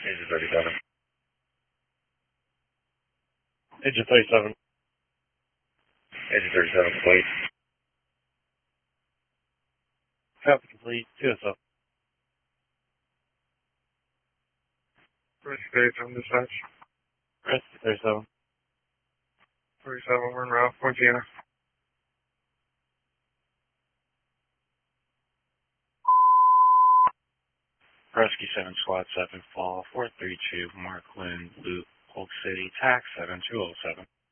Agent 37. Agent 37. Agent 37, complete. Copy complete. TSO. Rescue 37, dispatch. Rescue 37. 37, we're en route, Pointina. Rescue 7, Squad 7, Fall 432, Mark Lynn, Loop, Polk City, Tax 7207.